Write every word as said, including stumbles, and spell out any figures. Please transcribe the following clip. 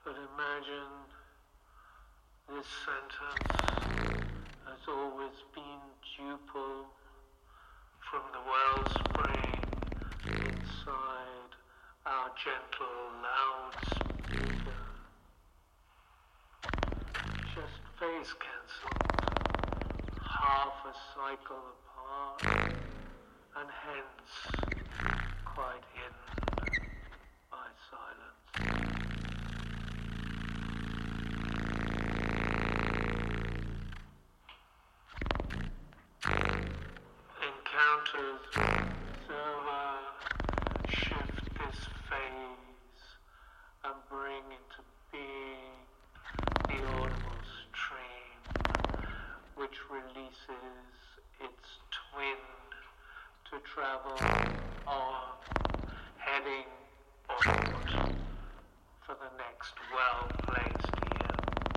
But imagine this sentence has always been duple from the wellspring inside our gentle loudspeaker. Just phase cancelled, half a cycle apart, and hence quite hidden by silence. Encounters with observer shift this phase and bring into being the audible stream, which releases its twin to travel on, heading onward for the next well.